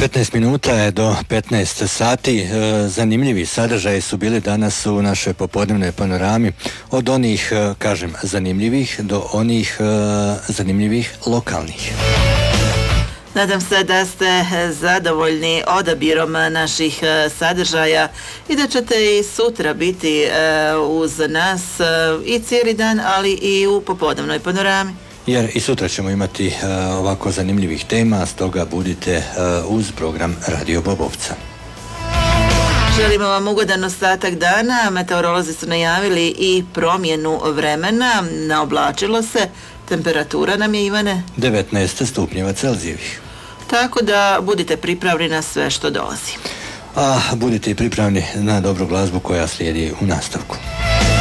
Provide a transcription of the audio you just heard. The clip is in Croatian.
15 minuta je do 15 sati. Zanimljivi sadržaji su bili danas u našoj popodnevnoj panorami. Od onih, kažem, zanimljivih do onih zanimljivih lokalnih. Nadam se da ste zadovoljni odabirom naših sadržaja i da ćete i sutra biti uz nas i cijeli dan, ali i u popodnevnoj panorami. Jer i sutra ćemo imati ovako zanimljivih tema, stoga budite uz program Radio Bobovca. Želimo vam ugodan ostatak dana. Meteorolozi su najavili i promjenu vremena. Naoblačilo se. Temperatura nam je, Ivane, 19 stupnjeva Celzijevih. Tako da budite pripravni na sve što dolazi. A budite i pripravni na dobru glazbu koja slijedi u nastavku.